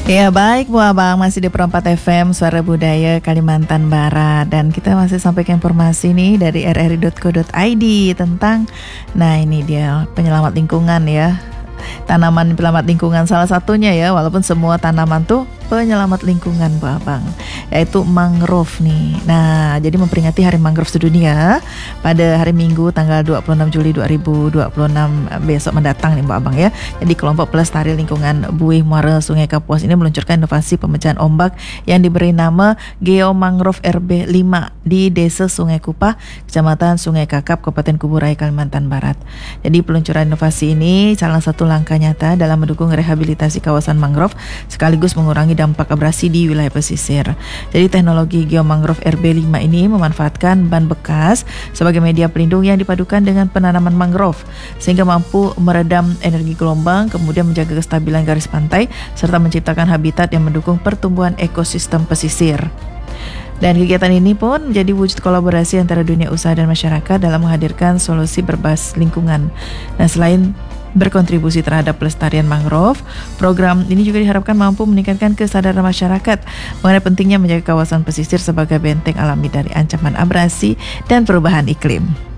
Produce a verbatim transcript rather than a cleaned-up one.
Ya baik Bu Abang, masih di Perempat F M Suara Budaya Kalimantan Barat. Dan kita masih sampaikan informasi nih dari r r i dot co dot i d tentang, nah ini dia penyelamat lingkungan ya. Tanaman penyelamat lingkungan salah satunya ya, walaupun semua tanaman tuh penyelamat lingkungan Bu Abang, yaitu mangrove nih. Nah, jadi memperingati Hari Mangrove Sedunia pada hari Minggu tanggal dua puluh enam Juli dua ribu dua puluh enam besok mendatang nih Bu Abang ya. Jadi kelompok pelestari lingkungan Buih Muara Sungai Kapuas ini meluncurkan inovasi pemecahan ombak yang diberi nama Geo Mangrove R B lima di Desa Sungai Kupah, Kecamatan Sungai Kakap, Kabupaten Kubu Raya, Kalimantan Barat. Jadi peluncuran inovasi ini salah satu langkah nyata dalam mendukung rehabilitasi kawasan mangrove sekaligus mengurangi dampak abrasi di wilayah pesisir. Jadi teknologi Geomangrove R B lima ini memanfaatkan ban bekas sebagai media pelindung yang dipadukan dengan penanaman mangrove sehingga mampu meredam energi gelombang, kemudian menjaga kestabilan garis pantai serta menciptakan habitat yang mendukung pertumbuhan ekosistem pesisir. Dan kegiatan ini pun menjadi wujud kolaborasi antara dunia usaha dan masyarakat dalam menghadirkan solusi berbasis lingkungan. Nah, selain berkontribusi terhadap pelestarian mangrove, program ini juga diharapkan mampu meningkatkan kesadaran masyarakat mengenai pentingnya menjaga kawasan pesisir sebagai benteng alami dari ancaman abrasi dan perubahan iklim.